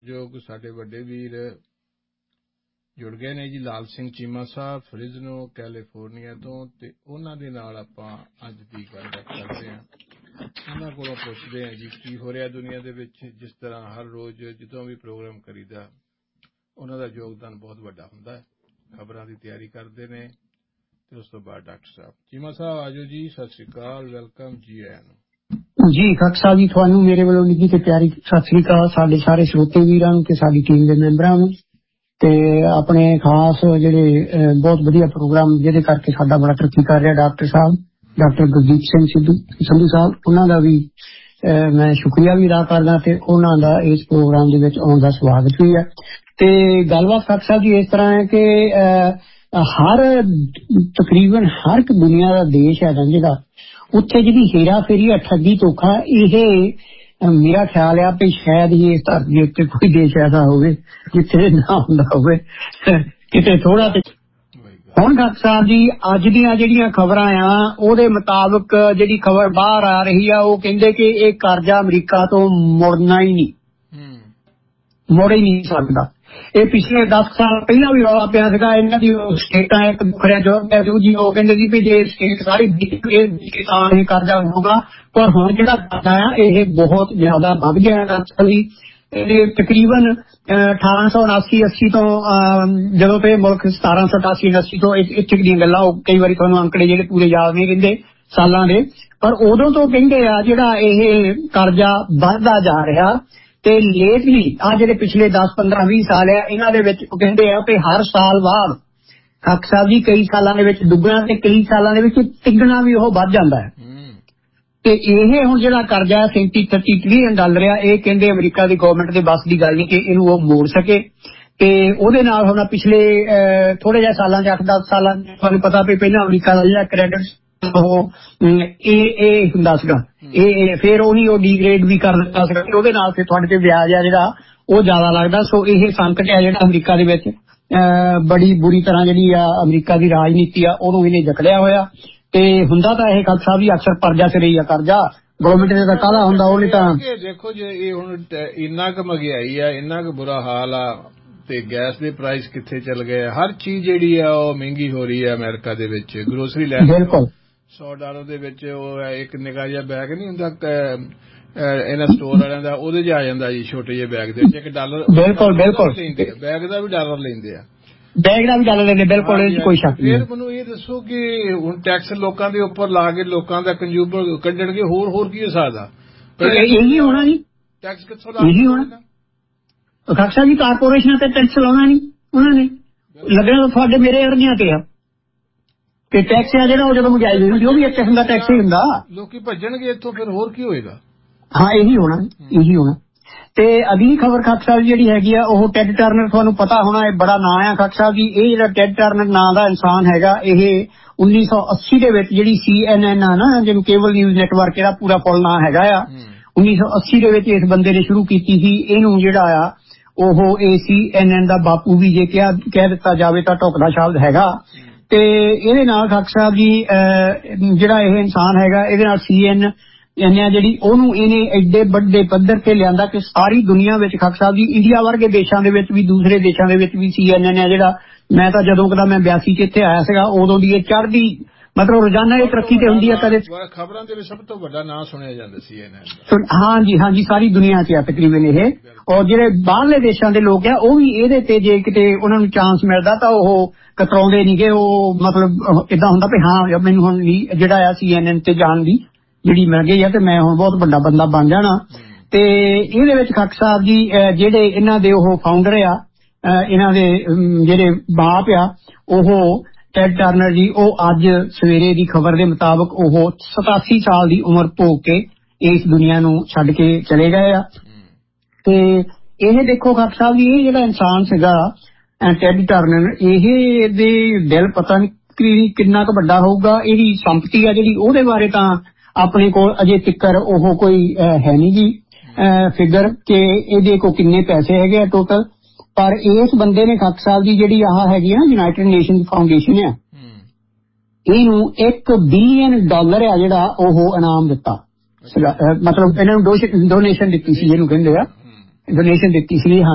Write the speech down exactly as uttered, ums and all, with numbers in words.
ਜੋ ਸਾਡੇ ਵੱਡੇ ਵੀਰ ਜੁੜ ਗਏ ਨੇ ਜੀ ਲਾਲ ਸਿੰਘ ਚੀਮਾ ਸਾਹਿਬ ਫਰਿਜ਼ਨੋ ਕੈਲੀਫੋਰਨੀਆ ਤੋਂ, ਤੇ ਉਹਨਾਂ ਦੇ ਨਾਲ ਆਪਾਂ ਅੱਜ ਦੀ ਗੱਲਬਾਤ ਕਰਦੇ ਹਾਂ। ਉਹਨਾਂ ਕੋਲੋਂ ਪੁੱਛਦੇ ਹਾਂ ਜੀ ਕੀ ਹੋ ਰਿਹਾ ਦੁਨੀਆ ਦੇ ਵਿੱਚ। ਜਿਸ ਤਰ੍ਹਾਂ ਹਰ ਰੋਜ਼ ਜਦੋਂ ਵੀ ਪ੍ਰੋਗਰਾਮ ਕਰੀਦਾ ਉਹਨਾਂ ਦਾ ਯੋਗਦਾਨ ਬਹੁਤ ਵੱਡਾ ਹੁੰਦਾ ਹੈ, ਖਬਰਾਂ ਦੀ ਤਿਆਰੀ ਕਰਦੇ ਨੇ। ਤੇ ਉਸ ਤੋਂ ਬਾਅਦ ਡਾਕਟਰ ਸਾਹਿਬ ਚੀਮਾ ਸਾਹਿਬ ਆਜੋ ਜੀ, ਸਤਿ ਸ੍ਰੀ ਅਕਾਲ, ਵੈਲਕਮ ਜੀ ਆਇਆਂ ਨੂੰ। जी खक साहब जी थानू मेरे वालों निੱਘੀ ते प्यारी सत श्री अकाल साडे सारे श्रोते वीरां नूं ते साडी टीम दे मैंबरां नूं ते अपने खास जिहड़े बहुत वधिया प्रोग्राम जिहदे करके साडा बड़ा तरक्की कर रहा डॉक्टर साहब डॉक्टर गुरदीप सिंह सिद्धू संधू साहब उन्हां दा भी मैं शुक्रिया भी अदा करदा ते उन्हां दा इस प्रोग्राम दे विच आउण दा स्वागत भी है। ते गलबात खक साहब जी इस तरह है कि हर तकरीबन हर एक दुनिया का देश है जिहड़ा उत्थे जिहड़ी हेरा फेरी है ठगी धोखा ये मेरा ख्याल है भी शायद ही इस धरती उत्ते कोई देश ऐसा होवे जिथे ना हुंदा होवे किते थोड़ा ते हुण डॉक्टर साहब जी अज दीयां जिहड़ियां खबरां आ ओहदे मुताबिक जिहड़ी खबर बाहर आ रही है वो कहंदे कि ये कर्जा अमरीका तो मुड़ना ही नहीं मुड़ ही नहीं सकदा। ये पिछले दस साल पहला भी रौला पिया सीगा इन्हां दी स्टेटां एक दुखड़िया जो जी वो कहंदे सी भी जे स्टेट सारी किसान ही कर्जा होगा, पर हुण जिहड़ा कर्जा आ ये बहुत ज्यादा वध गया है। तकरीबन अठारह सौ उनासी अस्सी तो जदों ते मुल्क सतारह सौ अठासी उनासी तो इत्थे दी गल्लां कई वारी तुहानूं अंकड़े जिहड़े पूरे याद नहीं रहिंदे सालां दे, पर उदों तो कहंदे आ जिहड़ा ये कर्जा वधदा जा रहा ते लेटली आ जिहड़े पिछले दस पंद्रह बीस साल है इन्हां दे विच कहंदे आ कि हर साल बाद खक साहब जी कई सालां दे विच दुगना ते कई सालां दे विच तिगना भी ओह वध जांदा है। ते इह हुण जिहड़ा कर्जा सैंती तीस ट्रिलियन डॉलर आ ये कहंदे अमरीका दी गवर्नमेंट दे बस दी गल नहीं कि इहनूं ओह मोड़ सके। ते ओहदे नाल हुण पिछले थोड़े जिहे सालां च अठ दस सालां तुहानूं पता भी पहलां अमरीका दा जिहड़ा क्रेडिट फिर उन्हीं डिग्रेड भी कर दिता फिर ब्याज है जिहड़ा वो ज्यादा लगदा। सो यह संकट है जिहड़ा अमरीका दे विच बड़ी बुरी तरह जिहड़ी आ अमरीका दी राजनीति आ ओनूं इहने जकड़िया होया ते हुंदा तां इह खल साहब जी अक्सर कर्जा सिर ही आ कर्जा गवर्नमेंट ने तां काहदा हुंदा ओह नहीं तां देखो जे इह हुण इन्ना क महंगाई आ इन्ना क बुरा हाल आ ते गैस दे प्राइस कित्थे चल गए, हर चीज जिहड़ी आ ओह महंगी हो रही है अमेरिका दे विच। ग्रोसरी लैण बिल्कुल सौ डॉलर दे विच ओह एक निक्का जिहा बैग नहीं हुंदा इन्हां स्टोर वालियां दा ओहदे च आ जांदा जी छोटे ਜਿਹੇ बैग दे एक डॉलर बिल्कुल बिल्कुल बैग दा भी डॉलर लैंदे आ बैग दा भी डॉलर लैंदे बिल्कुल इह कोई शक नहीं। फिर मैनूं इह दसो कि हुण टैक्स लोकां दे उपर ला के लोकां दा कंज्यूमर कड्ढणगे होर होर की हो सकदा यही होना जी टैक्स कित्थों ला यही होना खक्सा जी कारपोरेशन ते टैक्स लाउणा नहीं उन्होंने लगना तुहाडे मेरे अर्जियां ते आ ਤੇ ਟੈਕਸ ਆ ਜਿਹੜਾ ਉਹ ਜਦੋਂ ਮਹਿੰਗਾਈ ਹੁੰਦੀ ਉਹ ਵੀ ਇੱਕ ਕਿਸਮ ਦਾ ਟੈਕਸ ਹੀ ਹੁੰਦਾ। ਲੋਕੀ ਭੱਜਣਗੇ ਇੱਥੋਂ ਫਿਰ ਹੋਰ ਕੀ ਹੋਏਗਾ। ਹਾਂ ਇਹੀ ਹੋਣਾ ਇਹੀ ਹੋਣਾ। ਤੇ ਅਗਲੀ ਖਬਰ ਖੱਕ ਸਾਹਿਬ ਜਿਹੜੀ ਹੈਗੀ ਆ ਉਹ ਟੈਡ ਟਰਨਰ ਤੁਹਾਨੂੰ ਪਤਾ ਹੋਣਾ ਇਹ ਬੜਾ ਨਾਂ ਆ ਖੱਕ ਸਾਹਿਬ ਜੀ। ਇਹ ਜਿਹੜਾ ਟੈਡ ਟਰਨਰ ਨਾਂ ਦਾ ਇਨਸਾਨ ਹੈਗਾ ਇਹ ਉੱਨੀ ਸੌ ਅੱਸੀ ਦੇ ਵਿੱਚ ਜਿਹੜੀ ਸੀ ਐਨ ਐਨ ਆ ਨਾ ਜਿਹਨੂੰ ਕੇਬਲ ਨਿਊਜ਼ ਨੈਟਵਰਕ ਇਹਦਾ ਪੂਰਾ ਫੁੱਲ ਨਾਂ ਹੈਗਾ ਆ ਉੱਨੀ ਸੌ ਅੱਸੀ ਦੇ ਵਿੱਚ ਇਸ ਬੰਦੇ ਨੇ ਸ਼ੁਰੂ ਕੀਤੀ ਸੀ। ਇਹਨੂੰ ਜਿਹੜਾ ਆ ਉਹ ਇਹ ਸੀ ਐਨ ਐਨ ਦਾ ਬਾਪੂ ਵੀ ਜੇ ਕਿਹਾ ਕਹਿ ਦਿੱਤਾ ਜਾਵੇ ਤਾਂ ਢੁਕਦਾ ਸ਼ਬਦ ਹੈਗਾ। ਤੇ ਇਹਦੇ ਨਾਲ ਖੱਕ ਸਾਹਿਬ ਜੀ ਜਿਹੜਾ ਇਹ ਇਨਸਾਨ ਹੈਗਾ ਇਹਦੇ ਨਾਲ ਸੀ ਐਨ ਐਨ ਜਿਹੜੀ ਉਹਨੂੰ ਇਹਨੇ ਐਡੇ ਵੱਡੇ ਪੱਧਰ ਤੇ ਲਿਆਂਦਾ ਕਿ ਸਾਰੀ ਦੁਨੀਆ ਵਿੱਚ ਖੱਕ ਸਾਹਿਬ ਜੀ ਇੰਡੀਆ ਵਰਗੇ ਦੇਸ਼ਾਂ ਦੇ ਵਿੱਚ ਵੀ ਦੂਸਰੇ ਦੇਸ਼ਾਂ ਦੇ ਵਿੱਚ ਵੀ ਸੀ ਐਨ ਐਨ ਜਿਹੜਾ ਮੈਂ ਤਾਂ ਜਦੋਂ ਕਦਾ ਮੈਂ ਬਿਆਸੀ ਚ ਇੱਥੇ ਆਇਆ ਸੀਗਾ ਉਦੋਂ ਦੀ ਇਹ ਚੜ੍ਹਦੀ ਮਤਲਬ ਰੋਜ਼ਾਨਾ ਇਹ ਤਰੱਕੀ ਤੇ ਹੁੰਦੀ ਆ। ਕਦੇ ਖਬਰਾਂ ਦੇ ਵਿੱਚ ਸਭ ਤੋਂ ਵੱਡਾ ਨਾਂ ਸੁਣਿਆ ਜਾਂਦਾ ਸੀ ਐਨ ਐਨ। ਹਾਂਜੀ ਹਾਂਜੀ ਸਾਰੀ ਦੁਨੀਆ ਚ ਆ ਤਕਰੀਬਨ ਇਹ ਔਰ ਜਿਹੜੇ ਬਾਹਰਲੇ ਦੇਸ਼ਾਂ ਦੇ ਲੋਕ ਆ ਉਹ ਵੀ ਇਹਦੇ ਤੇ ਜੇ ਕਿਤੇ ਉਹਨਾਂ ਨੂੰ ਚਾਂਸ ਮਿਲਦਾ ਤਾਂ ਉਹ ਕਤਰਾਉਂਦੇ ਨਹੀਂ ਗੇ। ਉਹ ਮਤਲਬ ਏਦਾਂ ਹੁੰਦਾ ਵੀ ਹਾਂ ਮੈਨੂੰ ਹੁਣ ਵੀ ਜਿਹੜਾ ਆ ਸੀ ਐਨ ਐਨ ਤੇ ਜਾਣ ਦੀ ਜਿਹੜੀ ਮਿਲ ਗਈ ਆ ਤੇ ਮੈਂ ਹੁਣ ਬਹੁਤ ਵੱਡਾ ਬੰਦਾ ਬਣ ਜਾਣਾ। ਤੇ ਇਹਦੇ ਵਿੱਚ ਖੱਕ ਸਾਹਿਬ ਜੀ ਜਿਹੜੇ ਇਹਨਾਂ ਦੇ ਉਹ ਫਾਊਂਡਰ ਆ ਇਹਨਾਂ ਦੇ ਜਿਹੜੇ ਬਾਪ ਆ ਉਹ ਟੈਡ ਟਰਨਰ ਜੀ ਉਹ ਅੱਜ ਸਵੇਰੇ ਦੀ ਖਬਰ ਦੇ ਮੁਤਾਬਕ ਉਹ ਸਤਾਸੀ ਸਾਲ ਦੀ ਉਮਰ ਭੋਗ ਕੇ ਇਸ ਦੁਨੀਆ ਨੂੰ ਛੱਡ ਕੇ ਚਲੇ ਗਏ ਆ। ਤੇ ਇਹ ਦੇਖੋ ਖੱਕ ਸਾਹਿਬ ਜੀ ਇਹ ਜਿਹੜਾ ਇਨਸਾਨ ਸੀਗਾ ਟੈਡ ਟਰਨਰ ਇਹ ਦੇ ਦਿਲ ਪਤਾ ਨਹੀਂ ਕਿੰਨਾ ਕੁ ਵੱਡਾ ਹੋਊਗਾ। ਇਹਦੀ ਸੰਪਤੀ ਆ ਜਿਹੜੀ ਉਹਦੇ ਬਾਰੇ ਤਾਂ ਆਪਣੇ ਕੋਲ ਅਜੇ ਤਿੱਕਰ ਉਹ ਕੋਈ ਹੈ ਨਹੀਂ ਜੀ ਫਿਗਰ ਕਿ ਇਹਦੇ ਕੋਲ ਕਿੰਨੇ ਪੈਸੇ ਹੈਗੇ ਆ ਟੋਟਲ। ਪਰ ਇਸ ਬੰਦੇ ਨੇ ਖੱਕ ਸਾਹਿਬ ਦੀ ਜਿਹੜੀ ਆਹ ਹੈਗੀ ਨਾ ਯੂਨਾਈਟਿਡ ਨੇਸ਼ਨ ਫਾਊਂਡੇਸ਼ਨ ਆ ਇਹਨੂੰ ਇੱਕ ਬਿਲੀਅਨ ਡਾਲਰ ਆ ਜਿਹੜਾ ਉਹ ਇਨਾਮ ਦਿੱਤਾ ਮਤਲਬ ਇਹਨਾਂ ਨੂੰ ਡੋਨੇਸ਼ਨ ਦਿੱਤੀ ਸੀ ਇਹਨੂੰ ਕਹਿੰਦੇ ਆ ਡੋਨੇਸ਼ਨ ਦਿੱਤੀ ਸੀ।